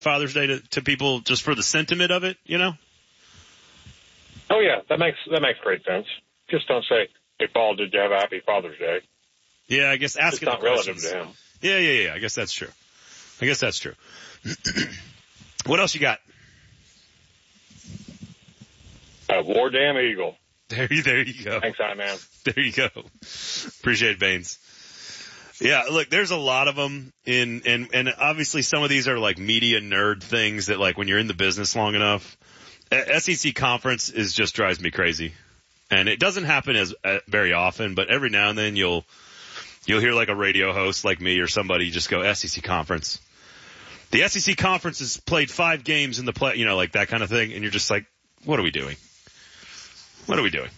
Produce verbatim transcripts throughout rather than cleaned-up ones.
Father's Day to, to people just for the sentiment of it, you know? Oh, yeah, that makes that makes great sense. Just don't say, hey, Paul, did you have a happy Father's Day? Yeah, I guess asking it's not the relative questions. to him. Yeah, yeah, yeah. I guess that's true. I guess that's true. What else you got? Uh, War Damn Eagle. There you, there you go. Thanks, I man. There you go. Appreciate it, Baines. Yeah, look, there's a lot of them in, and, and obviously some of these are like media nerd things that like when you're in the business long enough, S E C conference is just drives me crazy. And it doesn't happen as uh, very often, but every now and then you'll, you'll hear like a radio host like me or somebody just go S E C conference. The S E C conference has played five games in the play, you know, like that kind of thing. And you're just like, what are we doing? What are we doing?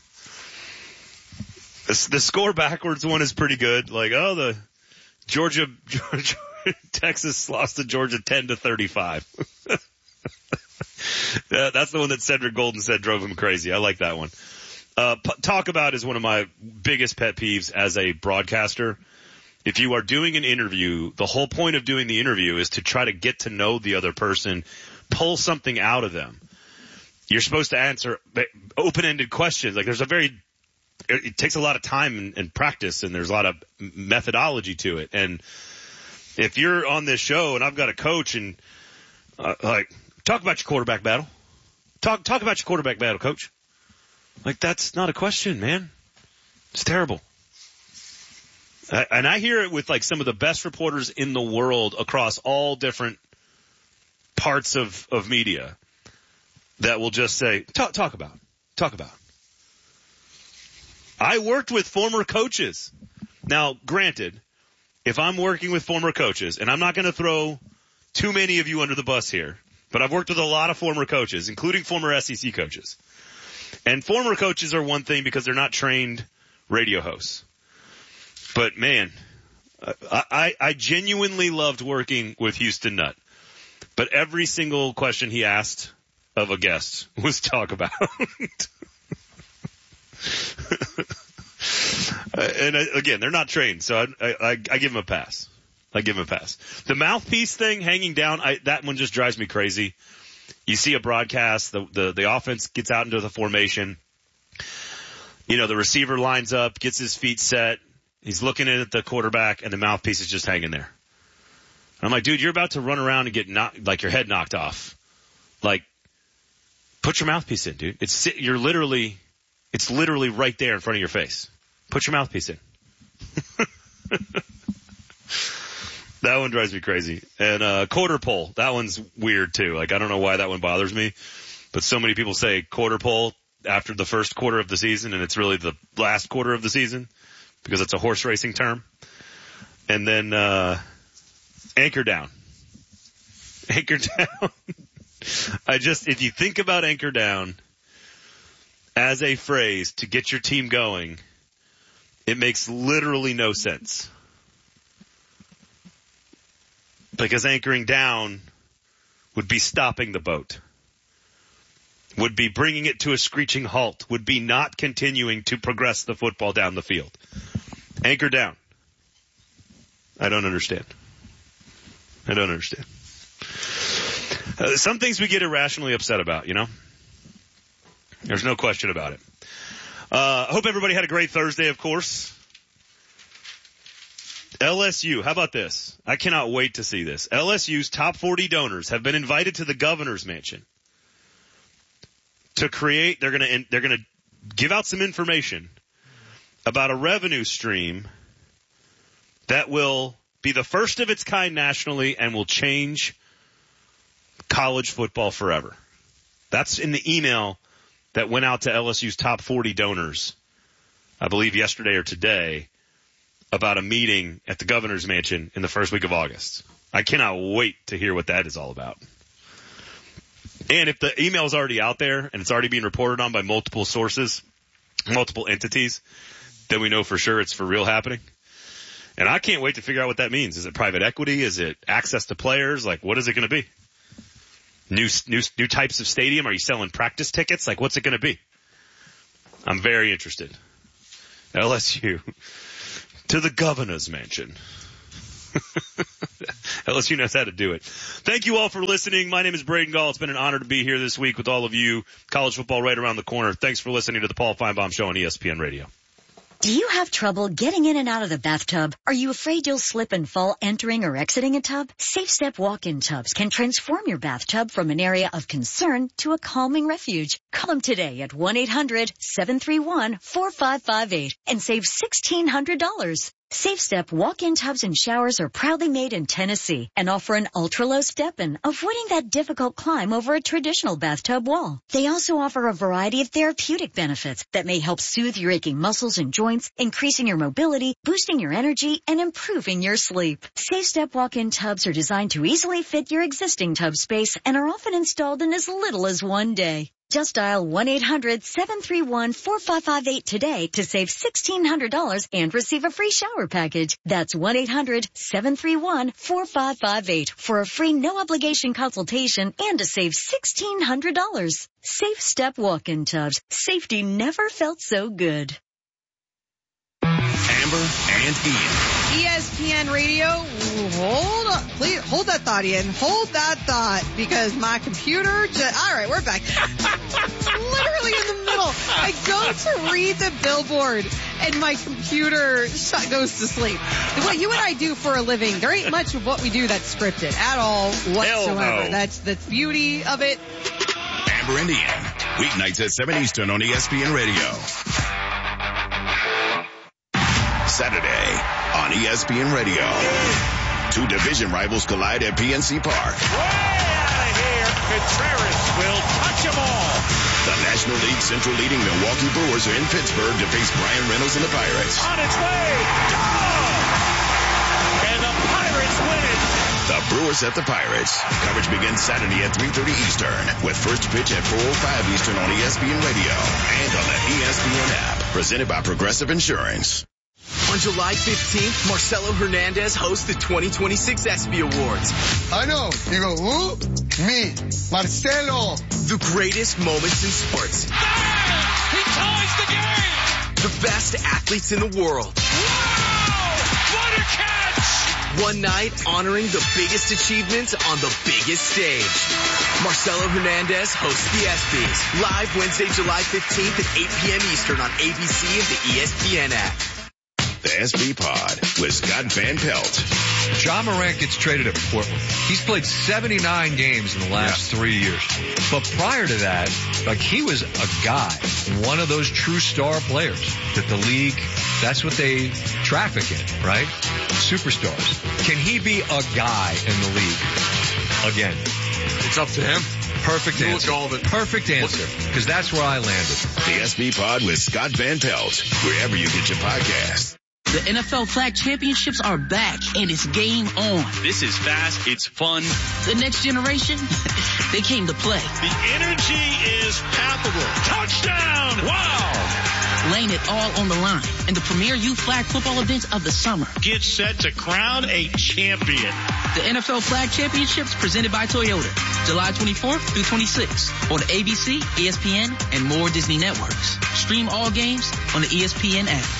The, the score backwards one is pretty good. Like, oh, the Georgia, Georgia Texas lost to Georgia ten to thirty-five. That's the one that Cedric Golden said drove him crazy. I like that one. Uh, p- talk about is one of my biggest pet peeves as a broadcaster. If you are doing an interview, the whole point of doing the interview is to try to get to know the other person, pull something out of them. You're supposed to answer open-ended questions. Like there's a very, it takes a lot of time and, and practice, and there's a lot of methodology to it. And if you're on this show and I've got a coach and uh, like, talk about your quarterback battle. Talk, talk about your quarterback battle, coach. Like that's not a question, man. It's terrible. I, and I hear it with like some of the best reporters in the world across all different parts of, of media that will just say, talk, talk about, talk about. I worked with former coaches. Now, granted, if I'm working with former coaches, and I'm not going to throw too many of you under the bus here, but I've worked with a lot of former coaches, including former S E C coaches. And former coaches are one thing because they're not trained radio hosts. But man, I, I, I genuinely loved working with Houston Nutt. But every single question he asked of a guest was talk about. And again, they're not trained, so I, I, I give him a pass. I give him a pass. The mouthpiece thing hanging down, I, that one just drives me crazy. You see a broadcast, the, the, the offense gets out into the formation. You know, the receiver lines up, gets his feet set. He's looking at the quarterback, and the mouthpiece is just hanging there. I'm like, dude, you're about to run around and get knocked, like your head knocked off. Like, put your mouthpiece in, dude. It's, you're literally, it's literally right there in front of your face. Put your mouthpiece in. That one drives me crazy. And, uh, quarter pole, that one's weird too. Like, I don't know why that one bothers me, but so many people say quarter pole after the first quarter of the season, and it's really the last quarter of the season because it's a horse racing term. And then, uh, anchor down. Anchor down. I just, if you think about anchor down as a phrase to get your team going, it makes literally no sense. Because anchoring down would be stopping the boat, would be bringing it to a screeching halt, would be not continuing to progress the football down the field. Anchor down. I don't understand. I don't understand. Uh, some things we get irrationally upset about, you know? There's no question about it. Uh, I hope everybody had a great Thursday, of course. L S U, how about this? I cannot wait to see this. L S U's top forty donors have been invited to the governor's mansion to create, they're going to, they're going to give out some information about a revenue stream that will be the first of its kind nationally and will change college football forever. That's in the email that went out to L S U's top forty donors, I believe yesterday or today, about a meeting at the governor's mansion in the first week of August. I cannot wait to hear what that is all about. And if the email is already out there and it's already being reported on by multiple sources, multiple entities, then we know for sure it's for real happening. And I can't wait to figure out what that means. Is it private equity? Is it access to players? Like, what is it going to be? New, new, new types of stadium? Are you selling practice tickets? Like, what's it going to be? I'm very interested. L S U to the governor's mansion. L S U knows how to do it. Thank you all for listening. My name is Braden Gall. It's been an honor to be here this week with all of you. College football right around the corner. Thanks for listening to the Paul Feinbaum Show on E S P N Radio. Do you have trouble getting in and out of the bathtub? Are you afraid you'll slip and fall entering or exiting a tub? Safe Step walk-in tubs can transform your bathtub from an area of concern to a calming refuge. Call them today at one eight hundred seven three one four five five eight and save sixteen hundred dollars. Safe Step walk-in tubs and showers are proudly made in Tennessee and offer an ultra-low step-in, avoiding that difficult climb over a traditional bathtub wall. They also offer a variety of therapeutic benefits that may help soothe your aching muscles and joints, increasing your mobility, boosting your energy, and improving your sleep. Safe Step walk-in tubs are designed to easily fit your existing tub space and are often installed in as little as one day. Just dial one eight hundred seven three one four five five eight today to save sixteen hundred dollars and receive a free shower package. That's one eight hundred seven three one four five five eight for a free no-obligation consultation and to save sixteen hundred dollars. Safe Step walk-in tubs. Safety never felt so good. Amber and Ian. E S P N Radio, hold on, please, hold that thought, Ian. Hold that thought, because my computer just, all right, we're back. Literally in the middle. I go to read the billboard, and my computer shut, goes to sleep. What you and I do for a living, there ain't much of what we do that's scripted at all whatsoever. Hell no. That's the beauty of it. Amber and Ian, weeknights at seven Eastern on E S P N Radio. Saturday on E S P N Radio. Two division rivals collide at P N C Park. Way out of here. Contreras will touch them all. The National League Central leading Milwaukee Brewers are in Pittsburgh to face Brian Reynolds and the Pirates. On its way. Gone. And the Pirates win it. The Brewers at the Pirates. Coverage begins Saturday at three thirty Eastern with first pitch at four oh five Eastern on E S P N Radio and on the E S P N app. Presented by Progressive Insurance. On July fifteenth, Marcelo Hernandez hosts the twenty twenty-six ESPY Awards. I know. You go, who? Me, Marcelo. The greatest moments in sports. Ah! He ties the game. The best athletes in the world. Wow! What a catch! One night honoring the biggest achievements on the biggest stage. Marcelo Hernandez hosts the ESPYs. Live Wednesday, July fifteenth at eight p.m. Eastern on A B C and the E S P N app. The S B Pod with Scott Van Pelt. Ja Morant gets traded at Portland. He's played seventy-nine games in the last yeah. three years. But prior to that, like he was a guy, one of those true star players that the league, that's what they traffic in, right? Superstars. Can he be a guy in the league again? It's up to him. Perfect answer. Perfect answer. Because that's where I landed. The S B Pod with Scott Van Pelt, wherever you get your podcast. The N F L Flag Championships are back, and it's game on. This is fast. It's fun. The next generation, they came to play. The energy is palpable. Touchdown! Wow! Laying it all on the line in the premier youth flag football event of the summer. Get set to crown a champion. The N F L Flag Championships presented by Toyota. July twenty-fourth through twenty-sixth on A B C, E S P N, and more Disney networks. Stream all games on the E S P N app.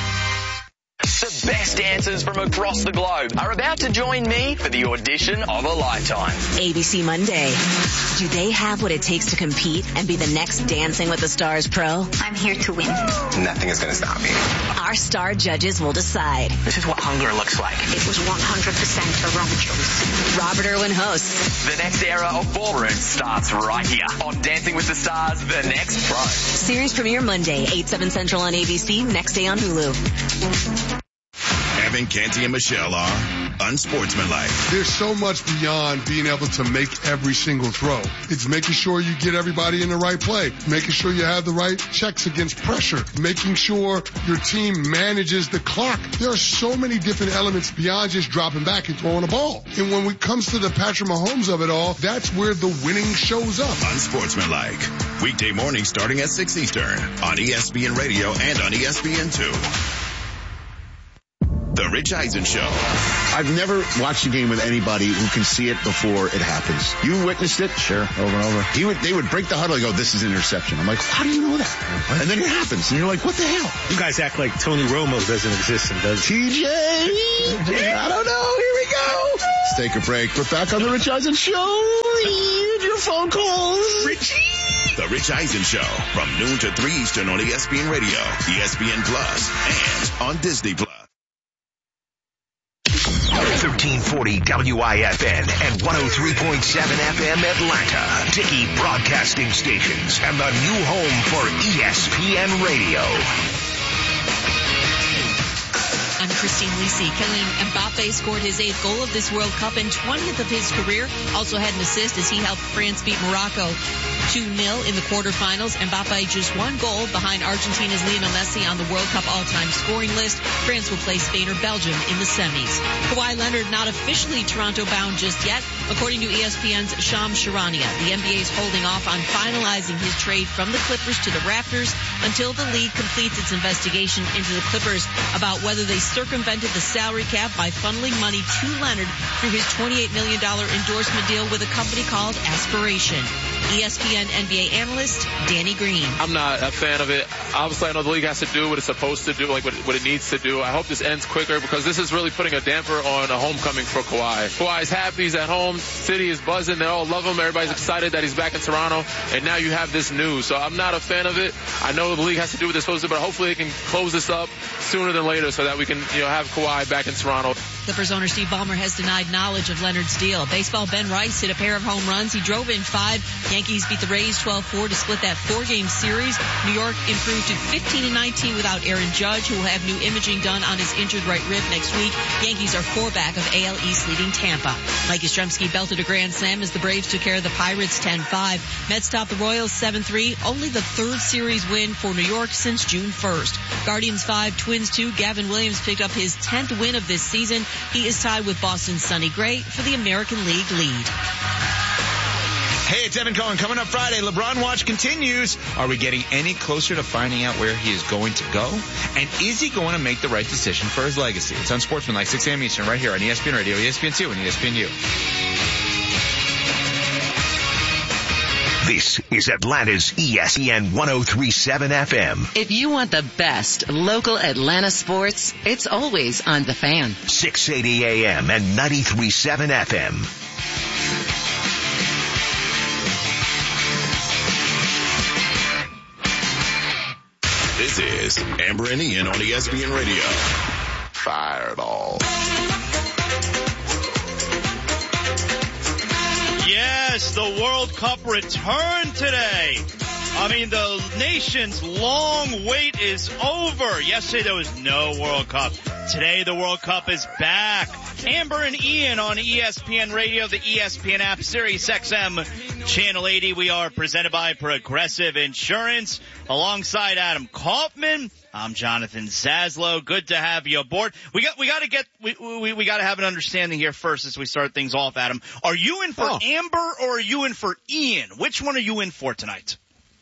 The best dancers from across the globe are about to join me for the audition of a lifetime. A B C Monday. Do they have what it takes to compete and be the next Dancing with the Stars pro? I'm here to win. Nothing is going to stop me. Our star judges will decide. This is what hunger looks like. It was one hundred percent a wrong choice. Robert Irwin hosts. The next era of ballroom starts right here on Dancing with the Stars, The Next Pro. Series premiere Monday, eight, seven Central on A B C, next day on Hulu. Evan, Canty, and Michelle are unsportsmanlike. There's so much beyond being able to make every single throw. It's making sure you get everybody in the right play, making sure you have the right checks against pressure, making sure your team manages the clock. There are so many different elements beyond just dropping back and throwing a ball. And when it comes to the Patrick Mahomes of it all, that's where the winning shows up. Unsportsmanlike. Weekday morning starting at six Eastern on E S P N Radio and on E S P N two. The Rich Eisen Show. I've never watched a game with anybody who can see it before it happens. You witnessed it? Sure, over and over. He would, they would break the huddle and go, this is an interception. I'm like, how do you know that? What? And then it happens, and you're like, what the hell? You guys act like Tony Romo doesn't exist and does. T J! I don't know, here we go! Let's take a break. We're back on the Rich Eisen Show. Read your phone calls. Richie! The Rich Eisen Show from noon to three Eastern on E S P N Radio, E S P N Plus, and on Disney Plus. thirteen forty W I F N and one oh three point seven F M Atlanta. Dickey Broadcasting Stations and the new home for E S P N Radio. I'm Christine Lisi. Kylian Mbappe scored his eighth goal of this World Cup and twentieth of his career. Also had an assist as he helped France beat Morocco two nil in the quarterfinals. Mbappe just one goal behind Argentina's Lionel Messi on the World Cup all-time scoring list. France will play Spain or Belgium in the semis. Kawhi Leonard not officially Toronto-bound just yet. According to E S P N's Shams Charania, the N B A is holding off on finalizing his trade from the Clippers to the Raptors until the league completes its investigation into the Clippers about whether they circumvented the salary cap by funneling money to Leonard through his twenty-eight million dollars endorsement deal with a company called Aspiration. E S P N N B A analyst Danny Green. I'm not a fan of it. Obviously, I know the league has to do what it's supposed to do, like what, what it needs to do. I hope this ends quicker because this is really putting a damper on a homecoming for Kawhi. Kawhi's happy. He's at home. City is buzzing. They all love him. Everybody's excited that he's back in Toronto. And now you have this news. So I'm not a fan of it. I know the league has to do what they're supposed to, but hopefully it can close this up sooner than later so that we can, you know, have Kawhi back in Toronto. Clippers owner Steve Ballmer has denied knowledge of Leonard's deal. Baseball Ben Rice hit a pair of home runs. He drove in five. Yankees beat the Rays twelve four to split that four-game series. New York improved to fifteen and nineteen without Aaron Judge, who will have new imaging done on his injured right rib next week. Yankees are four back of A L East leading Tampa. Mike Yastrzemski belted a grand slam as the Braves took care of the Pirates ten five. Mets topped the Royals seven three, only the third series win for New York since June first. Guardians five, Twins two. Gavin Williams picked up his tenth win of this season. He is tied with Boston's Sonny Gray for the American League lead. Hey, it's Evan Cohen. Coming up Friday, LeBron Watch continues. Are we getting any closer to finding out where he is going to go? And is he going to make the right decision for his legacy? It's on Sportsmanlike, six a.m. Eastern, right here on E S P N Radio, E S P N two, and E S P N U. This is Atlanta's E S P N one oh three point seven F M. If you want the best local Atlanta sports, it's always on The Fan. six eighty A M and ninety-three point seven F M. This is Amber and Ian on E S P N Radio. Fireball. Yes, the World Cup returned today. I mean, the nation's long wait is over. Yesterday there was no World Cup. Today the World Cup is back. Amber and Ian on E S P N Radio, the E S P N app, Sirius X M, Channel eighty. We are presented by Progressive Insurance. Alongside Adam Kaufman, I'm Jonathan Zaslow. Good to have you aboard. We got, we got to get, we, we, we got to have an understanding here first as we start things off, Adam. Are you in for oh. Amber or are you in for Ian? Which one are you in for tonight?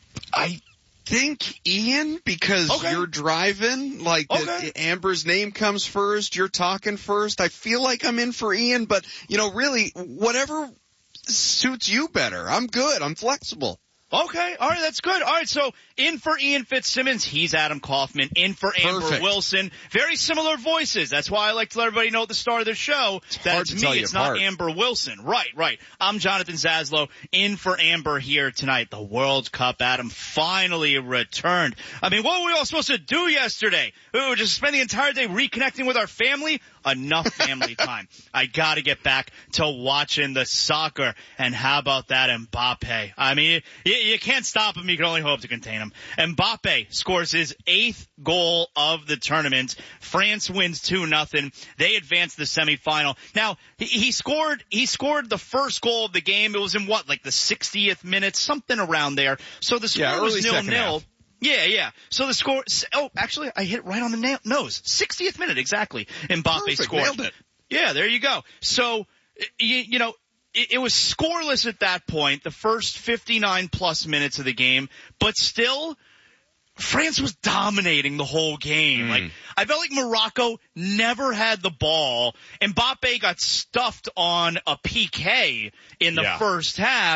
I think Ian, because okay. you're driving, like okay. the, Amber's name comes first, you're talking first. I feel like I'm in for Ian, but, you know, really, whatever suits you better. I'm good. I'm flexible. Okay, all right, that's good. All right, so in for Ian Fitzsimmons, he's Adam Kaufman. In for Amber Perfect. Wilson. Very similar voices. That's why I like to let everybody know at the start of the show it's that it's me. It's apart. not Amber Wilson. Right, right. I'm Jonathan Zaslow. In for Amber here tonight. The World Cup, Adam, finally returned. I mean, what were we all supposed to do yesterday? We were just spend the entire day reconnecting with our family? Enough family time. I gotta get back to watching the soccer. And how about that Mbappe? I mean, you, you can't stop him. You can only hope to contain him. Mbappe scores his eighth goal of the tournament. France wins two nothing. They advance to the semifinal. Now, he, he scored, he scored the first goal of the game. It was in what, like the sixtieth minute, something around there. So the score yeah, was nil nil. Yeah, yeah. So the score, oh, actually, I hit it right on the na- nose. sixtieth minute, exactly. Mbappe Perfect, scored. Nailed it. Yeah, there you go. So, you, you know, it, it was scoreless at that point, the first fifty-nine plus minutes of the game, but still, France was dominating the whole game. Mm. Like, I felt like Morocco never had the ball. Mbappe got stuffed on a P K in the yeah. first half.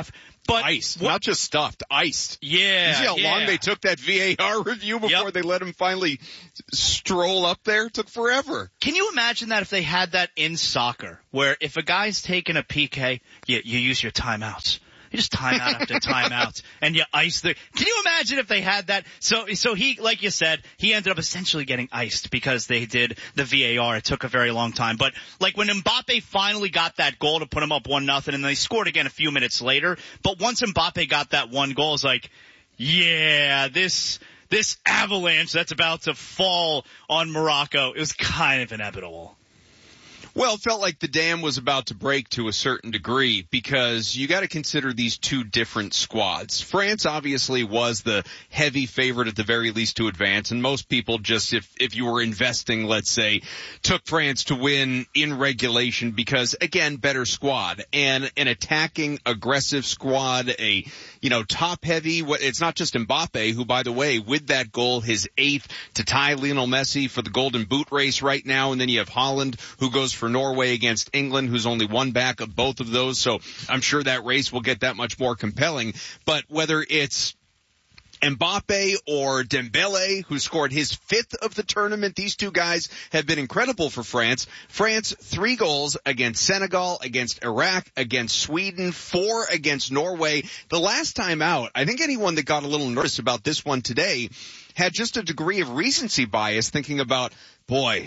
But iced, what, not just stuffed, iced. Yeah. You see how yeah. long they took that V A R review before yep. they let him finally stroll up there? It took forever. Can you imagine that if they had that in soccer, where if a guy's taking a P K, you, you use your timeouts. You just time out after timeout, and you ice the. Can you imagine if they had that? So, so he, like you said, he ended up essentially getting iced because they did the V A R. It took a very long time, but like when Mbappe finally got that goal to put him up one nothing, and they scored again a few minutes later. But once Mbappe got that one goal, it's like, yeah, this this avalanche that's about to fall on Morocco, it was kind of inevitable. Well, it felt like the dam was about to break to a certain degree because you got to consider these two different squads. France obviously was the heavy favorite at the very least to advance, and most people just, if, if you were investing, let's say, took France to win in regulation because, again, better squad. And an attacking, aggressive squad, a, you know, top-heavy, it's not just Mbappe, who, by the way, with that goal, his eighth to tie Lionel Messi for the Golden Boot race right now, and then you have Haaland, who goes for Norway against England, who's only one back of both of those. So I'm sure that race will get that much more compelling. But whether it's Mbappe or Dembele, who scored his fifth of the tournament, these two guys have been incredible for France. France, three goals against Senegal, against Iraq, against Sweden, four against Norway. The last time out, I think anyone that got a little nervous about this one today had just a degree of recency bias, thinking about, boy,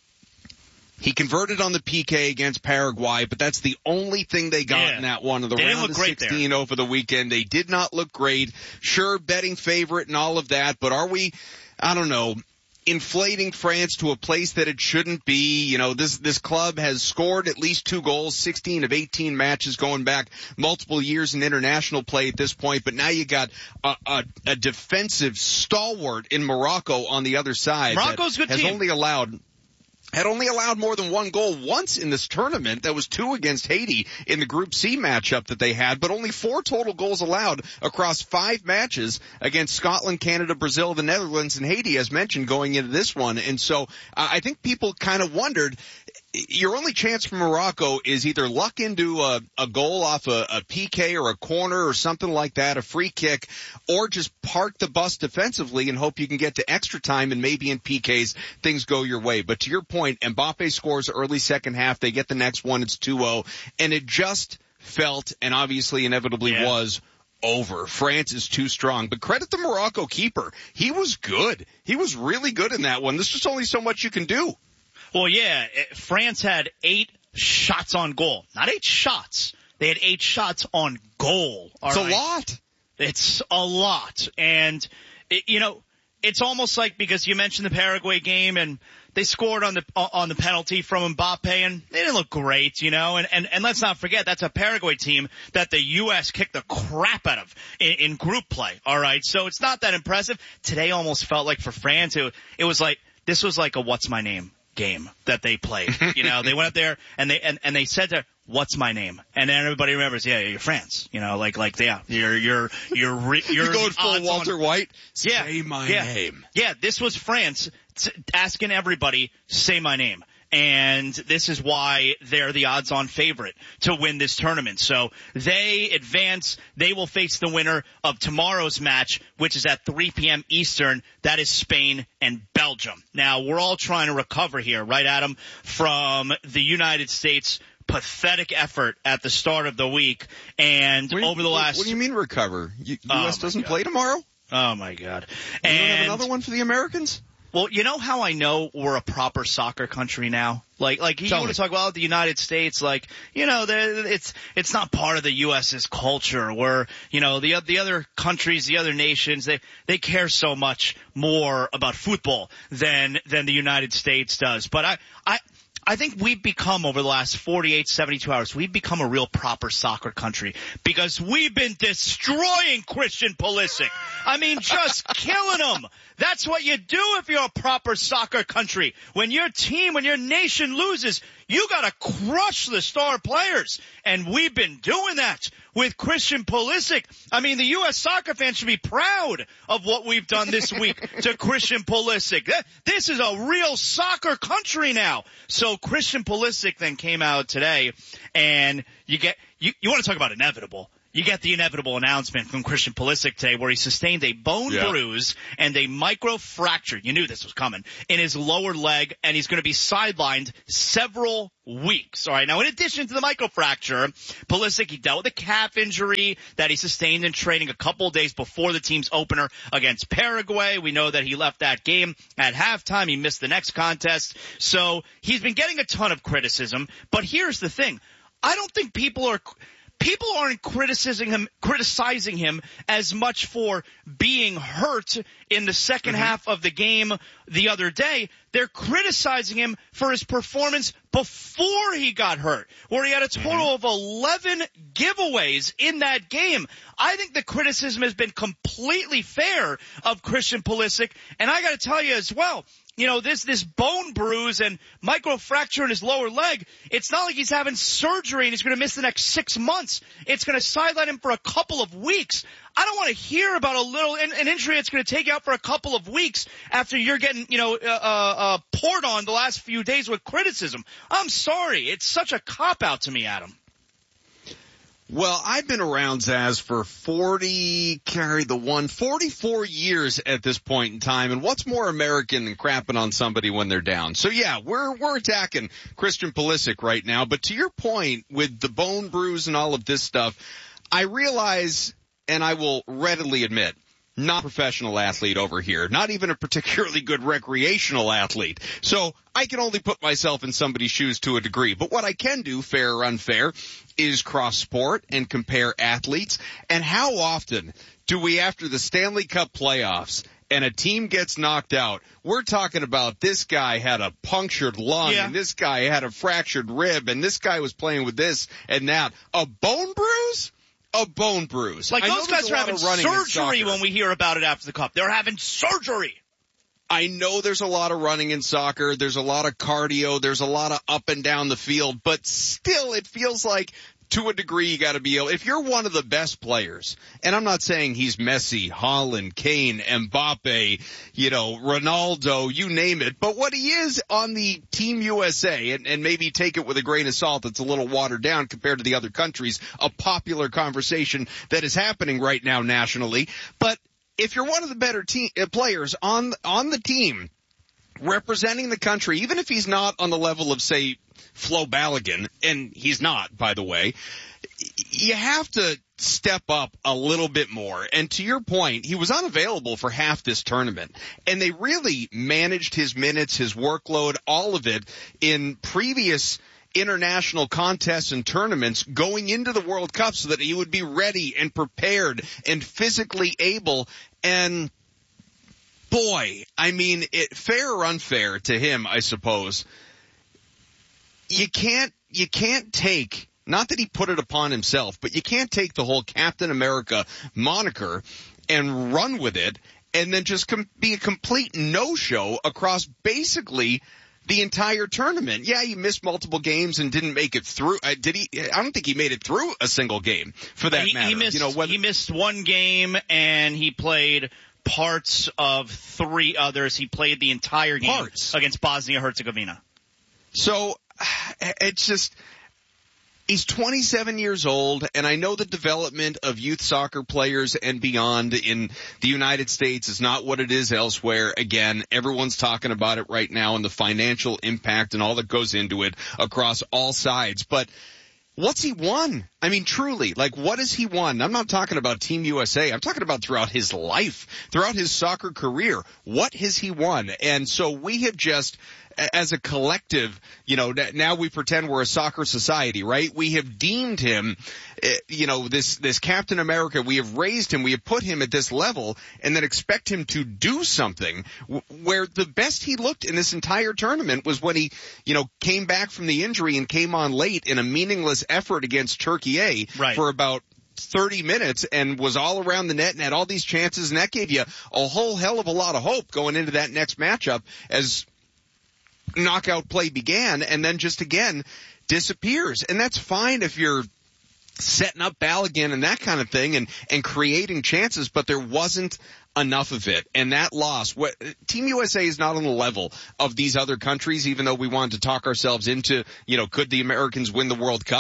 he converted on the P K against Paraguay, but that's the only thing they got yeah. in that one of the they round of sixteen there. Over the weekend. They did not look great. Sure, betting favorite and all of that, but are we, I don't know, inflating France to a place that it shouldn't be? You know, this this club has scored at least two goals, sixteen of eighteen matches going back multiple years in international play at this point, but now you got a, a, a defensive stalwart in Morocco on the other side. Morocco's that good has team. only allowed had only allowed more than one goal once in this tournament. That was two against Haiti in the Group C matchup that they had, but only four total goals allowed across five matches against Scotland, Canada, Brazil, the Netherlands, and Haiti, as mentioned, going into this one. And so uh, I think people kind of wondered, your only chance for Morocco is either luck into a, a goal off a, a P K or a corner or something like that, a free kick, or just park the bus defensively and hope you can get to extra time and maybe in P Ks things go your way. But to your point, Mbappe scores early second half. They get the next one. It's two oh. And it just felt, and obviously inevitably yeah. was, over. France is too strong. But credit the Morocco keeper. He was good. He was really good in that one. There's just only so much you can do. Well, yeah, France had eight shots on goal. Not eight shots. They had eight shots on goal. It's right? a lot. It's a lot. And, it, you know, it's almost like, because you mentioned the Paraguay game and they scored on the on the penalty from Mbappe and they didn't look great, you know. And, and, and let's not forget, that's a Paraguay team that the U S kicked the crap out of in, in group play, all right? So it's not that impressive. Today almost felt like for France, it, it was like, this was like a what's my name game that they played. You know, they went up there and they and, and they said to, what's my name? And then everybody remembers, yeah, you're France. You know, like like yeah, you're you're you're re, you're you going full Walter on, White. Yeah, say my yeah, name. Yeah, this was France t- asking everybody, say my name. And this is why they're the odds-on favorite to win this tournament. So they advance. They will face the winner of tomorrow's match, which is at three p.m. Eastern. That is Spain and Belgium. Now, we're all trying to recover here, right, Adam, from the United States' pathetic effort at the start of the week. And you, over the last... What do you mean recover? U- oh U S doesn't God. play tomorrow? Oh, my God. You and don't have another one for the Americans? Well, you know how I know we're a proper soccer country now? Like, like you Tell want me. to talk about the United States, like, you know, it's, it's not part of the U S's culture where, you know, the, the other countries, the other nations, they, they care so much more about football than, than the United States does. But I, I, I think we've become, over the last forty-eight, seventy-two hours, we've become a real proper soccer country because we've been destroying Christian Pulisic. I mean, just killing him. That's what you do if you're a proper soccer country. When your team, when your nation loses, you gotta crush the star players. And we've been doing that with Christian Pulisic. I mean, the U S soccer fans should be proud of what we've done this week to Christian Pulisic. This is a real soccer country now. So Christian Pulisic then came out today, and you get, you, you want to talk about inevitable. you get the inevitable announcement from Christian Pulisic today where he sustained a bone Yeah. bruise and a microfracture. You knew this was coming in his lower leg, and he's going to be sidelined several weeks. All right. Now, in addition to the microfracture, Pulisic, he dealt with a calf injury that he sustained in training a couple of days before the team's opener against Paraguay. We know that he left that game at halftime. He missed the next contest. So he's been getting a ton of criticism. But here's the thing. I don't think people are people aren't criticizing him criticizing him as much for being hurt in the second mm-hmm. half of the game the other day. They're criticizing him for his performance before he got hurt, where he had a total mm-hmm. of eleven giveaways in that game. I think the criticism has been completely fair of Christian Pulisic, and I got to tell you as well, you know, this, this bone bruise and microfracture in his lower leg, it's not like he's having surgery and he's going to miss the next six months. It's going to sideline him for a couple of weeks. I don't want to hear about a little, an injury that's going to take you out for a couple of weeks after you're getting, you know, uh, uh, poured on the last few days with criticism. I'm sorry. It's such a cop-out to me, Adam. Well, I've been around, Zaz, for forty, carry the one, forty-four years at this point in time, and what's more American than crapping on somebody when they're down? So yeah, we're, we're attacking Christian Pulisic right now, but to your point with the bone bruise and all of this stuff, I realize, and I will readily admit, not a professional athlete over here, not even a particularly good recreational athlete. So I can only put myself in somebody's shoes to a degree. But what I can do, fair or unfair, is cross sport and compare athletes. And how often do we, after the Stanley Cup playoffs, and a team gets knocked out, we're talking about this guy had a punctured lung, yeah. and this guy had a fractured rib, and this guy was playing with this and that. A bone bruise? A bone bruise. Like those guys are having surgery when we hear about it after the Cup. They're having surgery. I know there's a lot of running in soccer. There's a lot of cardio. There's a lot of up and down the field. But still, it feels like to a degree you got to be able, if you're one of the best players, and I'm not saying he's Messi, Haaland, Kane, Mbappe, you know, Ronaldo, you name it, but what he is on the Team U S A, and, and maybe take it with a grain of salt that's a little watered down compared to the other countries, a popular conversation that is happening right now nationally, but if you're one of the better team, uh, players on on the team representing the country, even if he's not on the level of, say, Flo Balogun, and he's not, by the way, you have to step up a little bit more. And to your point, he was unavailable for half this tournament, and they really managed his minutes, his workload, all of it in previous international contests and tournaments going into the World Cup so that he would be ready and prepared and physically able. And boy, I mean, it, fair or unfair to him, I suppose, you can't, you can't take, not that he put it upon himself, but you can't take the whole Captain America moniker and run with it and then just com- be a complete no-show across basically the entire tournament. Yeah, he missed multiple games and didn't make it through. Uh, did he? I don't think he made it through a single game for that he, matter. He missed, you know, whether, he missed one game and he played parts of three others. He played the entire game parts. against Bosnia-Herzegovina. So it's just, he's twenty-seven years old, and I know the development of youth soccer players and beyond in the United States is not what it is elsewhere. Again, everyone's talking about it right now and the financial impact and all that goes into it across all sides. But what's he won? I mean, truly, like, what has he won? I'm not talking about Team U S A. I'm talking about throughout his life, throughout his soccer career. What has he won? And so we have just, as a collective, you know, now we pretend we're a soccer society, right? We have deemed him, you know, this, this Captain America. We have raised him. We have put him at this level and then expect him to do something where the best he looked in this entire tournament was when he, you know, came back from the injury and came on late in a meaningless effort against Turkey A right. for about thirty minutes and was all around the net and had all these chances, and that gave you a whole hell of a lot of hope going into that next matchup as knockout play began, and then just again disappears. And that's fine if you're setting up Balogun and that kind of thing and, and creating chances, but there wasn't enough of it. And that loss, what, Team U S A is not on the level of these other countries, even though we wanted to talk ourselves into, you know, could the Americans win the World Cup?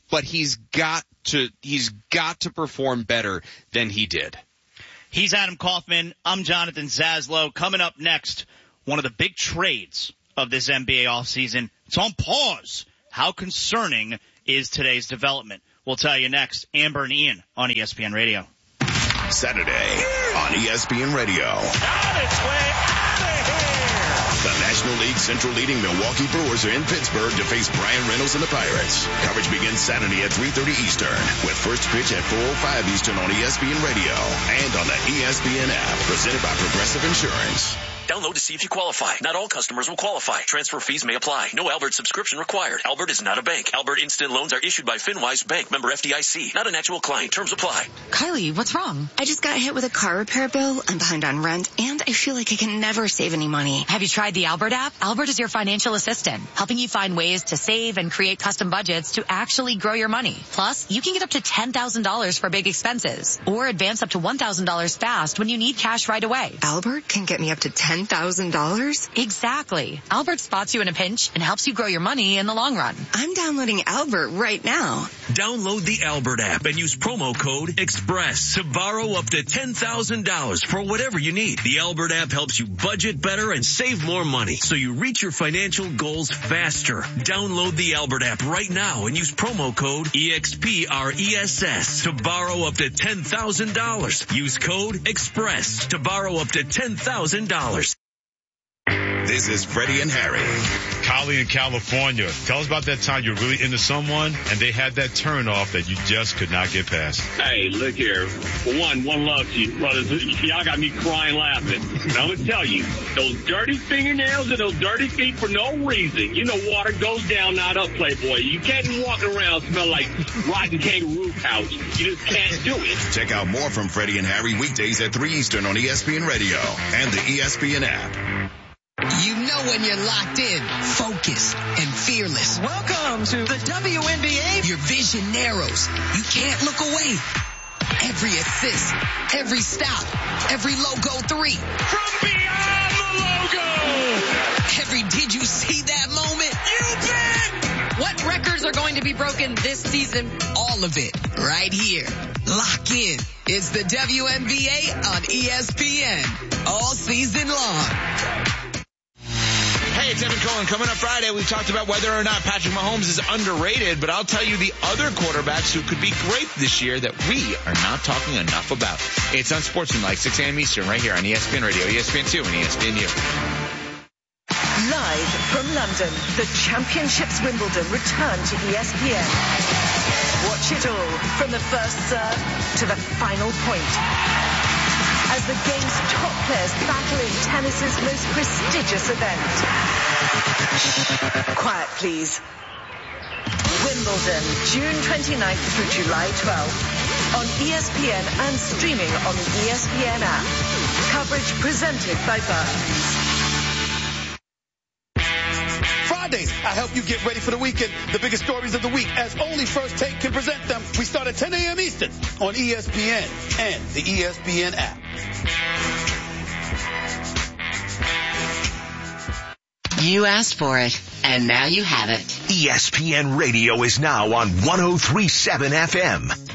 but he's got to he's got to perform better than he did. He's Adam Kaufman. I'm Jonathan Zaslow. Coming up next, one of the big trades of this N B A offseason. It's on pause. How concerning is today's development? We'll tell you next. Amber and Ian on E S P N Radio. Saturday on E S P N Radio. On its way out of here. The National League Central leading Milwaukee Brewers are in Pittsburgh to face Brian Reynolds and the Pirates. Coverage begins Saturday at three thirty Eastern with first pitch at four oh five Eastern on E S P N Radio and on the E S P N app presented by Progressive Insurance. Download to see if you qualify. Not all customers will qualify. Transfer fees may apply. No Albert subscription required. Albert is not a bank. Albert Instant Loans are issued by FinWise Bank, member F D I C. Not an actual client. Terms apply. Kylie, what's wrong? I just got hit with a car repair bill. I'm behind on rent, and I feel like I can never save any money. Have you tried the Albert app? Albert is your financial assistant, helping you find ways to save and create custom budgets to actually grow your money. Plus, you can get up to ten thousand dollars for big expenses, or advance up to one thousand dollars fast when you need cash right away. Albert can get me up to ten thousand dollars? Exactly. Albert spots you in a pinch and helps you grow your money in the long run. I'm downloading Albert right now. Download the Albert app and use promo code EXPRESS to borrow up to ten thousand dollars for whatever you need. The Albert app helps you budget better and save more money so you reach your financial goals faster. Download the Albert app right now and use promo code EXPRESS to borrow up to ten thousand dollars. Use code EXPRESS to borrow up to ten thousand dollars. This is Freddie and Harry. Kylie in California. Tell us about that time you're really into someone and they had that turn off that you just could not get past. Hey, look here. For one, one love to you, brothers. Y'all got me crying laughing. And I'm going to tell you, those dirty fingernails and those dirty feet for no reason. You know water goes down, not up, Playboy. You can't be walking around smell like rotten kangaroo pouch. You just can't do it. Check out more from Freddie and Harry weekdays at three Eastern on E S P N Radio and the E S P N app. You know when you're locked in, focused, and fearless. Welcome to the W N B A. Your vision narrows. You can't look away. Every assist, every stop, every logo three. From beyond the logo. Every did you see that moment? You bet. What records are going to be broken this season? All of it right here. Lock in. It's the W N B A on E S P N. All season long. Hey, it's Evan Cohen. Coming up Friday, we've talked about whether or not Patrick Mahomes is underrated, but I'll tell you the other quarterbacks who could be great this year that we are not talking enough about. It's on Sportsmanlike, six a.m. Eastern, right here on E S P N Radio, E S P N two, and E S P N U. Live from London, the Championships Wimbledon return to E S P N. Watch it all from the first serve to the final point. As the game's top players battle in tennis's most prestigious event. Quiet, please. Wimbledon, June twenty-ninth through July twelfth. On E S P N and streaming on the E S P N app. Coverage presented by Burton's. Fridays, I help you get ready for the weekend. The biggest stories of the week, as only First Take can present them. We start at ten a.m. Eastern on E S P N and the E S P N app. You asked for it, and now you have it. E S P N Radio is now on one oh three point seven F M.